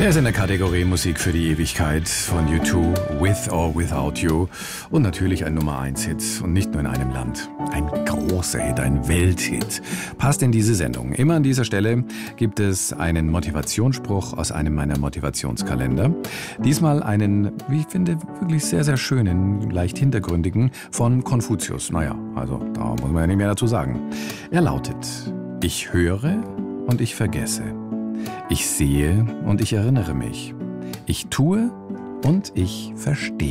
Er ist in der Kategorie Musik für die Ewigkeit von U2, With or Without You. Und natürlich ein Nummer-1-Hit und nicht nur in einem Land. Ein großer Hit, ein Welthit. Passt in diese Sendung. Immer an dieser Stelle gibt es einen Motivationsspruch aus einem meiner Motivationskalender. Diesmal einen, wie ich finde, wirklich sehr, sehr schönen, leicht hintergründigen von Konfuzius. Naja, also da muss man ja nicht mehr dazu sagen. Er lautet: Ich höre und ich vergesse. Ich sehe und ich erinnere mich. Ich tue und ich verstehe.